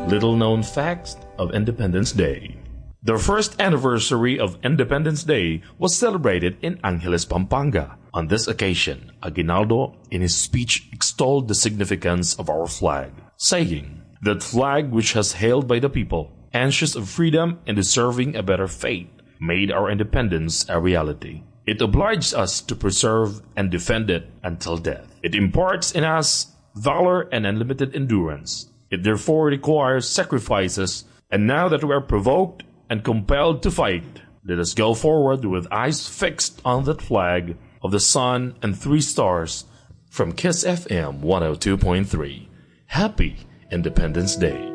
Little known facts of Independence Day. The first anniversary of Independence Day was celebrated in Angeles, Pampanga. On this occasion, Aguinaldo, in his speech, extolled the significance of our flag, saying, "That flag which has hailed by the people, anxious of freedom and deserving a better fate, made our independence a reality. It obliged us to preserve and defend it until death. It imparts in us valor and unlimited endurance. It therefore requires sacrifices, and now that we are provoked and compelled to fight, let us go forward with eyes fixed on that flag of the sun and 3 stars." From KISS FM 102.3. Happy Independence Day.